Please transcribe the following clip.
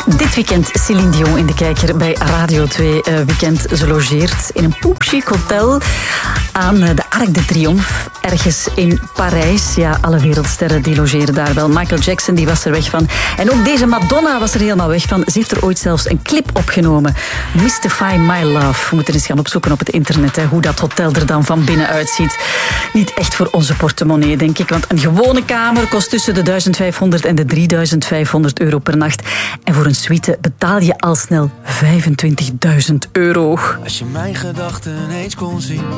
Dit weekend Céline Dion in de kijker bij Radio 2 Weekend. Ze logeert in een poepchic hotel aan de Arc de Triomphe, ergens in Parijs. Ja, alle wereldsterren die logeren daar wel. Michael Jackson die was er weg van. En ook deze Madonna was er helemaal weg van. Ze heeft er ooit zelfs een clip opgenomen. Mystify My Love. We moeten eens gaan opzoeken op het internet hoe dat hotel er dan van binnen uitziet. Niet echt voor onze portemonnee, denk ik. Want een gewone kamer kost tussen de 1500 en de 3500 euro per nacht. En voor een suite betaal je al snel 25.000 euro. Als je mijn gedachten eens kon zien,